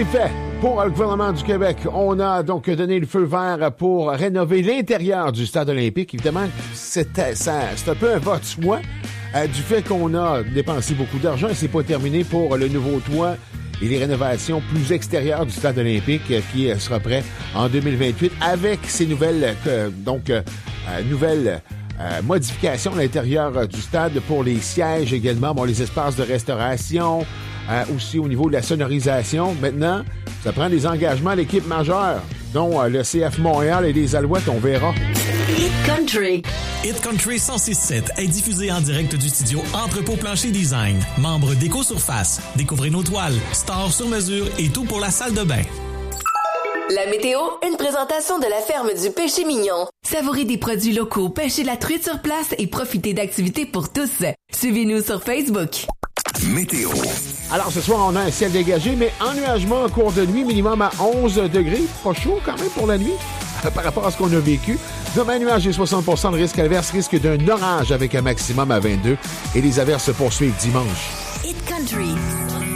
c'est fait. Pour le gouvernement du Québec, on a donc donné le feu vert pour rénover l'intérieur du stade olympique. Évidemment, c'est un peu un va de soi du fait qu'on a dépensé beaucoup d'argent. C'est pas terminé pour le nouveau toit et les rénovations plus extérieures du stade olympique qui sera prêt en 2028 avec ces nouvelles modifications à l'intérieur du stade pour les sièges également, les espaces de restauration, aussi au niveau de la sonorisation. Maintenant, ça prend des engagements à l'équipe majeure, dont le CF Montréal et les Alouettes, on verra. Hit Country. Hit Country 106.7 est diffusé en direct du studio Entrepôt Plancher Design. Membre d'Éco-Surface. Découvrez nos toiles, stores sur mesure et tout pour la salle de bain. La météo, une présentation de la ferme du Péché Mignon. Savourez des produits locaux, pêchez la truite sur place et profitez d'activités pour tous. Suivez-nous sur Facebook. Météo. Alors, ce soir, on a un ciel dégagé, mais ennuagement en cours de nuit, minimum à 11 degrés. Pas chaud quand même pour la nuit, par rapport à ce qu'on a vécu. Demain, nuage et 60% de risque averse, risque d'un orage avec un maximum à 22. Et les averses se poursuivent dimanche. Hit Country.